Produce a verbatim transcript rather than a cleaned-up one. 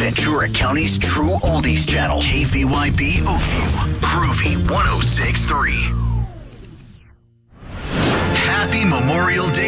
Ventura County's true oldies channel, K V Y B Oakview, Groovy one oh six point three. Happy Memorial Day.